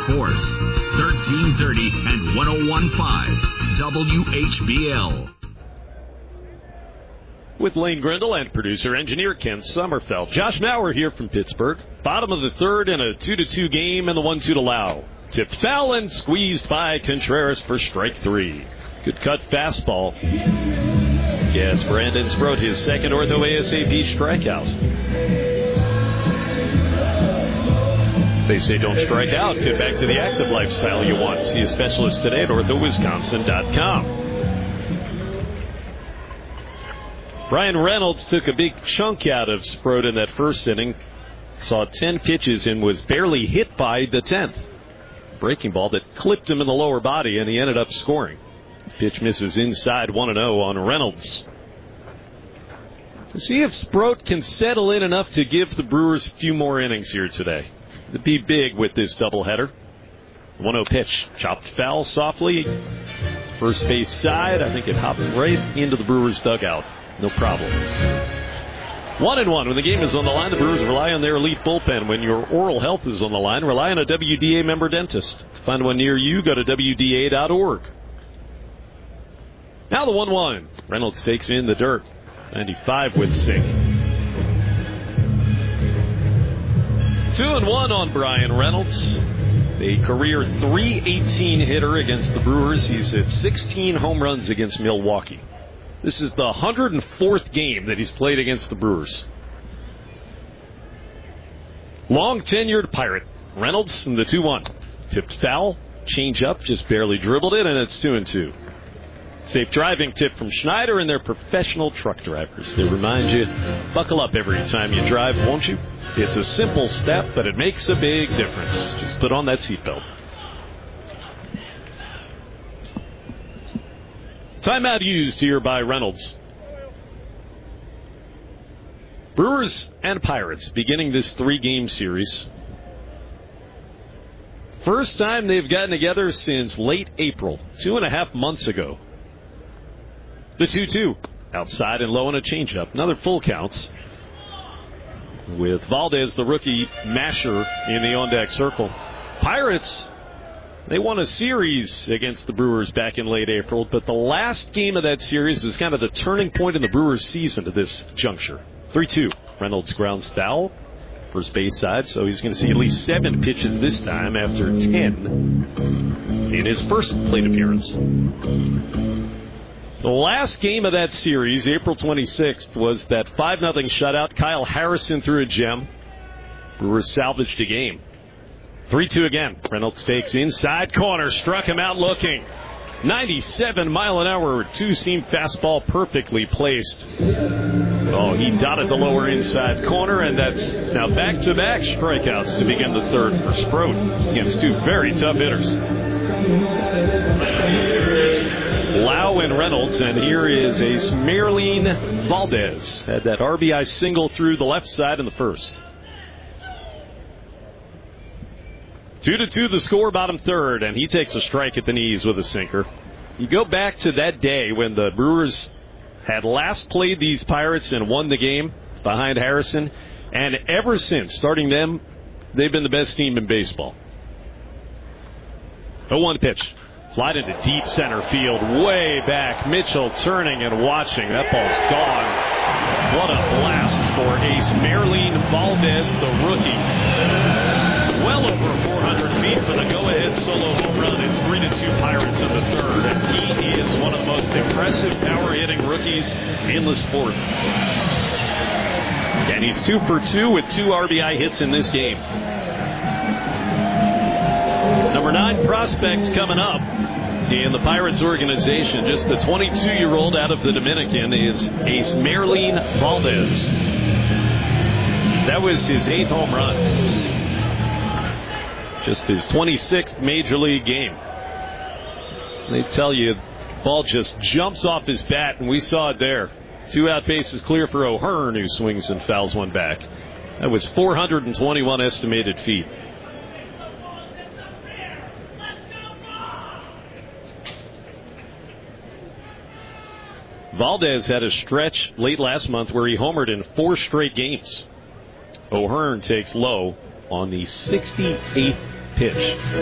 Sports, 1330 and 101.5 WHBL. With Lane Grindle and producer-engineer Ken Sommerfeld. Josh Nauer here from Pittsburgh. Bottom of the third in a 2-2 game and the 1-2 to Lau. Tipped foul and squeezed by Contreras for strike three. Good cut fastball. Gets Brandon Sproat his second Ortho ASAP strikeout. They say don't strike out. Get back to the active lifestyle you want. See a specialist today at orthowisconsin.com. Brian Reynolds took a big chunk out of Sproat in that first inning. Saw 10 pitches and was barely hit by the 10th. Breaking ball that clipped him in the lower body, and he ended up scoring. Pitch misses inside 1-0 on Reynolds. To see if Sproat can settle in enough to give the Brewers a few more innings here today. It'd be big with this doubleheader. 1-0 pitch. Chopped foul softly. First base side. I think it hopped right into the Brewers' dugout. No problem. 1-1. When the game is on the line, the Brewers rely on their elite bullpen. When your oral health is on the line, rely on a WDA member dentist. To find one near you, go to WDA.org. Now the 1-1. Reynolds takes in the dirt. 95 with sink. 2-1 on Brian Reynolds. A career .318 hitter against the Brewers. He's hit 16 home runs against Milwaukee. This is the 104th game that he's played against the Brewers. Long-tenured Pirate. Reynolds in the 2-1. Tipped foul. Change up. Just barely dribbled it, and it's 2-2. Safe driving tip from Schneider and their professional truck drivers. They remind you, buckle up every time you drive, won't you? It's a simple step, but it makes a big difference. Just put on that seatbelt. Timeout used here by Reynolds. Brewers and Pirates beginning this 3-game series. First time they've gotten together since late April, 2.5 months ago. The 2-2. Outside and low on a changeup. Another full counts. With Valdez, the rookie masher, in the on-deck circle. Pirates, they won a series against the Brewers back in late April, but the last game of that series was kind of the turning point in the Brewers' season to this juncture. 3-2. Reynolds grounds foul. First base side, so he's going to see at least 7 pitches this time after 10 in his first plate appearance. The last game of that series, April 26th, was that 5-0 shutout. Kyle Harrison threw a gem. Brewers salvaged a game. 3-2 again. Reynolds takes inside corner. Struck him out looking. 97-mile-an-hour two-seam fastball perfectly placed. Oh, he dotted the lower inside corner, and that's now back-to-back strikeouts to begin the third for Sproat against two very tough hitters. Lau and Reynolds, and here is Ace Marlene Valdez. Had that RBI single through the left side in the first. 2-2 the score, bottom third, and he takes a strike at the knees with a sinker. You go back to that day when the Brewers had last played these Pirates and won the game behind Harrison, and ever since, starting them, they've been the best team in baseball. 0-1 pitch. Flied into deep center field, way back. Mitchell turning and watching. That ball's gone. What a blast for Ace Marlene Valdez, the rookie. Well over 400 feet for the go-ahead solo home run. It's 3-2 Pirates in the third, and he is one of the most impressive power-hitting rookies in the sport. And he's 2 for 2 with 2 RBI hits in this game. Number 9 prospects coming up in the Pirates organization. Just the 22-year-old out of the Dominican is Ace Marlene Valdez. That was his 8th home run. Just his 26th Major League game. They tell you, ball just jumps off his bat, and we saw it there. 2 out bases clear for O'Hearn, who swings and fouls one back. That was 421 estimated feet. Valdez had a stretch late last month where he homered in 4 straight games. O'Hearn takes low on the 68th pitch.